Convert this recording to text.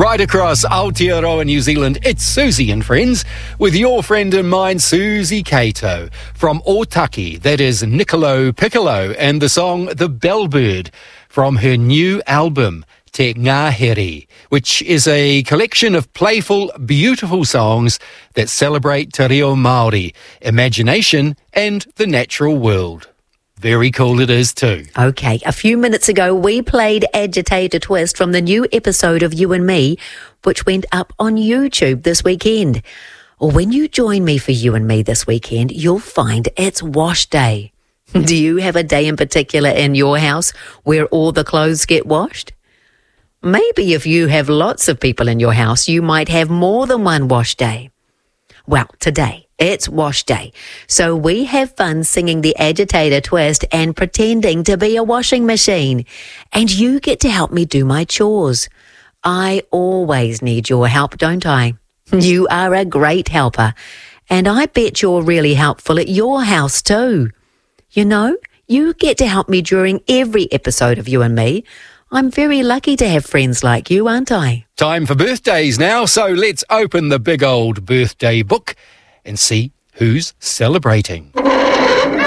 Right across Aotearoa, New Zealand, it's Susie and friends, with your friend and mine, Susie Kato. From Otaki, that is Niccolo Piccolo, and the song The Bellbird, from her new album, Te Ngāhere, which is a collection of playful, beautiful songs that celebrate te reo Māori, imagination and the natural world. Very cool it is too. Okay, a few minutes ago we played Agitator Twist from the new episode of You and Me, which went up on YouTube this weekend. Or when you join me for You and Me this weekend, you'll find it's wash day. Do you have a day in particular in your house where all the clothes get washed? Maybe if you have lots of people in your house, you might have more than one wash day. Well, today, it's wash day. So we have fun singing the Agitator Twist and pretending to be a washing machine. And you get to help me do my chores. I always need your help, don't I? You are a great helper. And I bet you're really helpful at your house too. You know, you get to help me during every episode of You and Me. I'm very lucky to have friends like you, aren't I? Time for birthdays now, so let's open the big old birthday book and see who's celebrating.